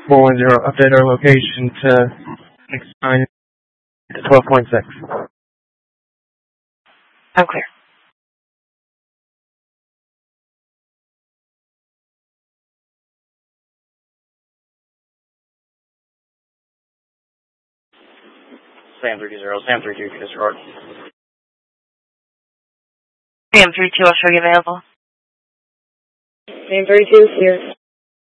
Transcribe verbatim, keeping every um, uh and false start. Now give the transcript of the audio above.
four one zero, update our location to six nine to twelve point six. I'm clear. Sam three two zero, Sam three two, disregard. Sam three two, I'll show you available. Sam three two, clear.